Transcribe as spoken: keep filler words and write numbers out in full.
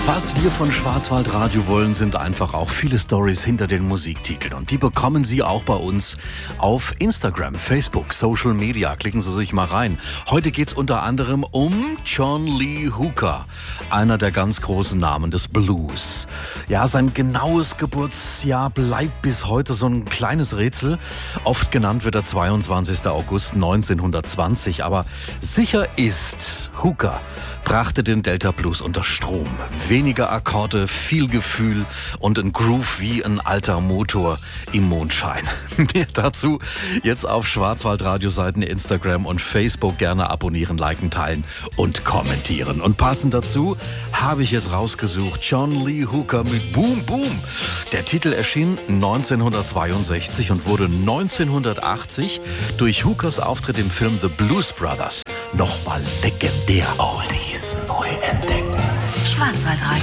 Was wir von Schwarzwaldradio wollen, sind einfach auch viele Storys hinter den Musiktiteln. Und die bekommen Sie auch bei uns auf Instagram, Facebook, Social Media. Klicken Sie sich mal rein. Heute geht's unter anderem um John Lee Hooker, einer der ganz großen Namen des Blues. Ja, sein genaues Geburtsjahr bleibt bis heute so ein kleines Rätsel. Oft genannt wird der zweiundzwanzigster August neunzehnhundertzwanzig. Aber sicher ist, Hooker brachte den Delta Blues unter Strom. Weniger Akkorde, viel Gefühl und ein Groove wie ein alter Motor im Mondschein. Mehr dazu jetzt auf Schwarzwaldradio-Seiten, Instagram und Facebook. Gerne abonnieren, liken, teilen und kommentieren. Und passend dazu habe ich jetzt rausgesucht, John Lee Hooker mit Boom Boom. Der Titel erschien neunzehnhundertzweiundsechzig und wurde neunzehnhundertachtzig durch Hookers Auftritt im Film The Blues Brothers nochmal legendär. Oldies neu entdecken. Schwarzwaldradio.